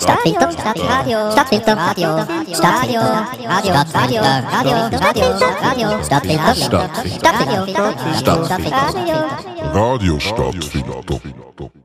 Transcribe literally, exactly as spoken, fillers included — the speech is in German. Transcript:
Stadtfilter, Radio, Stadtfilter, Radio, Stadtfilter, Radio, Radio, Radio, Radio, Stadtfilter, Stadtfilter, Stadtfilter, Radio Stadtfilter.